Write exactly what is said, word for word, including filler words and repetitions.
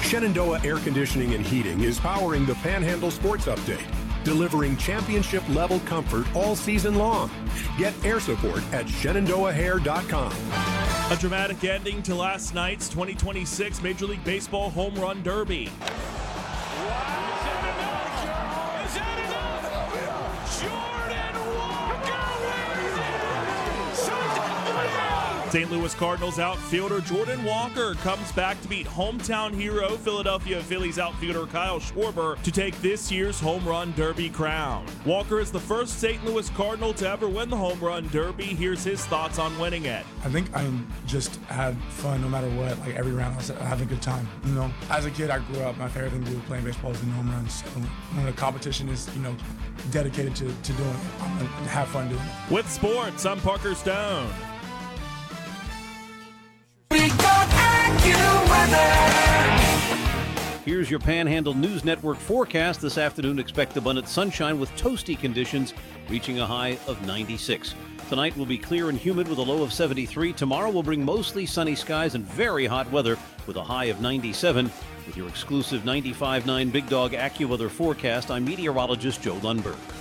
Shenandoah Air Conditioning and Heating is powering the Panhandle Sports Update, delivering championship-level comfort all season long. Get air support at shenandoah hair dot com. A dramatic ending to last night's twenty twenty-six Major League Baseball Home Run Derby. Saint Louis Cardinals outfielder Jordan Walker comes back to beat hometown hero Philadelphia Phillies outfielder Kyle Schwarber to take this year's Home Run Derby crown. Walker is the first Saint Louis Cardinal to ever win the Home Run Derby. Here's his thoughts on winning it. I think I just had fun no matter what. Like every round I was having a good time. You know, as a kid I grew up, my favorite thing to do playing baseball was the home runs. So when the competition is, you know, dedicated to, to doing it, I'm gonna have fun doing it. With sports, I'm Parker Stone. Here's your Panhandle News Network forecast. This afternoon, expect abundant sunshine with toasty conditions reaching a high of ninety-six. Tonight will be clear and humid with a low of seventy-three. Tomorrow will bring mostly sunny skies and very hot weather with a high of ninety-seven. With your exclusive ninety-five point nine Big Dog AccuWeather forecast, I'm meteorologist Joe Lundberg.